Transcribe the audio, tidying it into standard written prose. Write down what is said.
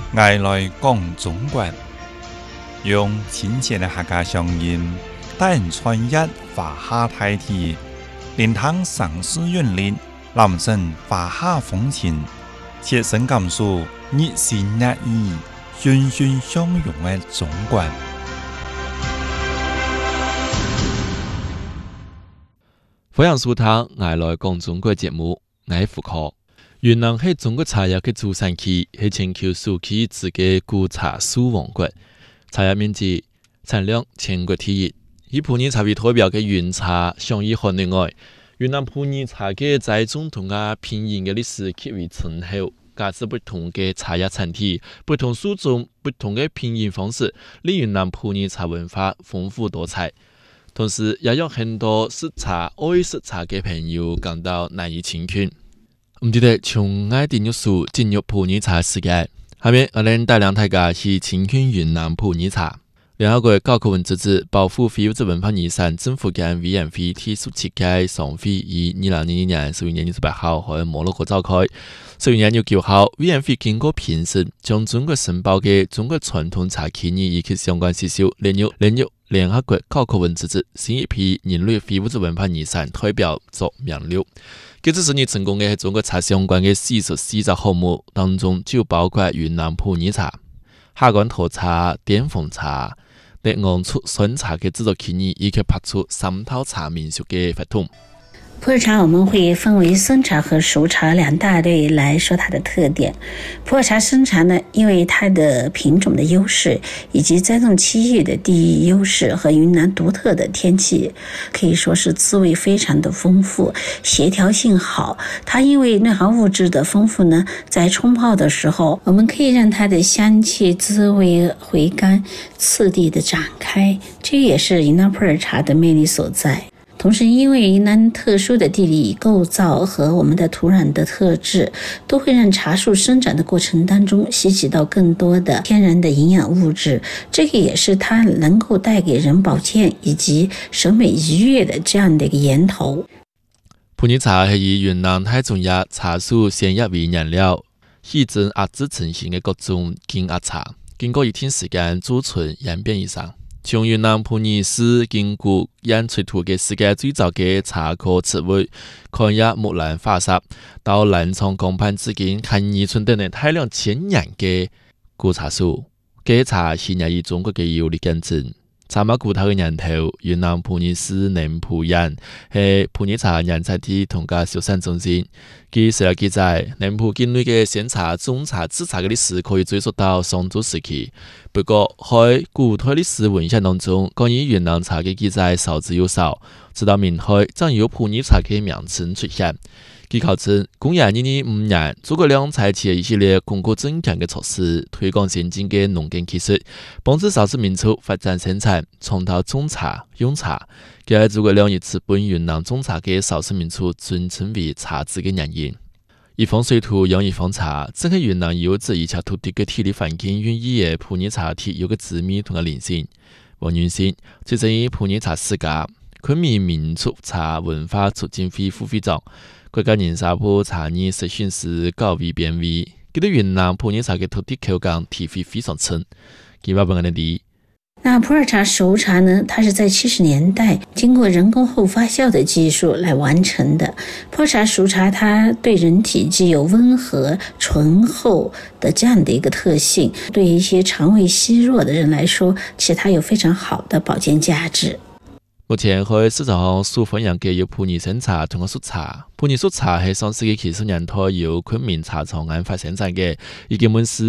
爱来讲中国，用亲切的客家乡音，带人穿越华夏大地，连通城市韵律，揽胜华夏风情，切身感受日新月异、欣欣向荣的中国。 欢迎收听《爱来讲中国》节目，我是福科。云南是中国茶叶的主产区，是全球数起自嘅古茶树王国，茶叶面积、产量全国第一。以普洱茶为代表嘅云茶，享誉海内外。云南普洱茶嘅栽种同品饮嘅历史极为醇厚，加之不同嘅茶叶产地、不同树种、不同嘅品饮方式，令云南普洱茶文化丰富多彩。同时，也让很多识茶、爱识茶嘅朋友感到难以亲近。唔记得从爱的뉴스进入普洱茶世界，下面我哋帶領大家去親近雲南普洱茶。聯合國教科文組織保護非物質文化遺產政府間委員會提出設計常會於2022年11月28號喺摩洛哥召開。11月9號，委員會經過評審，將中國申報嘅中國傳統茶起義以及相關事項列入聯合國教科文組織新一批人類非物質文化遺產代表作名錄。這次你成功嘅係中國茶相關嘅44個項目當中，就包括雲南普洱茶、下關沱茶、澱粉茶、烈昂出酸茶嘅製作起義，以及拍出3套茶民宿嘅法通。 普洱茶我们会分为生茶和熟茶2大类来说它的特点。普洱茶生茶呢，因为它的品种的优势，以及栽种期域的地域优势和云南独特的天气，可以说是滋味非常的丰富，协调性好。它因为内含物质的丰富呢，在冲泡的时候，我们可以让它的香气、滋味回甘，次第的展开，这也是云南普洱茶的魅力所在。同时，因为云南特殊的地理构造和我们的土壤的特质，都会让茶树生长的过程当中吸取到更多的天然的营养物质，这个也是它能够带给人保健以及审美愉悦的这样的一个源头。 普洱茶是以云南太重叶茶树鲜叶为原料，细蒸壓制成型的各種精壓茶，經過一定時間贮存演變而成。從雲南普洱市經過演出土嘅世界最早嘅茶科詞彙，抗壓木蘭法式，到南昌江畔至今看二村等嘅大量千年嘅古茶樹，嘅茶是源於中國嘅有力見證。茶馬古頭嘅源頭，雲南普洱市寧普縣係普洱茶原產地同個生產中心。據史料記載，寧普境內嘅鮮茶、種茶、製茶嘅歷史可以追溯到商周時期。不過，喺古代歷史文獻當中，關於雲南茶嘅記載少之又少。直到明代，才有普洱茶嘅名稱出現。據考證，公元225年，諸葛亮採取一系列鞏固政權嘅措施，推廣先進嘅農耕技術，幫助少數民族發展生產，創造種茶、用茶。佢係諸葛亮以此本雲南種茶嘅少數民族尊稱為茶子嘅原因。一方水土養一方茶，正係雲南優質而且土地嘅地理環境允許嘅普洱茶體有個滋味同個靈性。王雲信最正於普洱茶世家，昆明民族茶文化促進會副會長。國家人沙坡茶葉實訓師高維辨為，佢對雲南普洱茶嘅土地口感體會非常深。佢話本人哋。 那普洱茶熟茶呢，它是在70年代经过人工后发酵的技术来完成的。普洱茶熟茶它对人体具有温和醇厚的这样的一个特性，对一些肠胃虚弱的人来说，其实它有非常好的保健价值。 目前喺市場上所分享嘅有普洱生茶同埋熟茶。普洱熟茶係上世紀70年代由昆明茶廠研發生產嘅，已經問世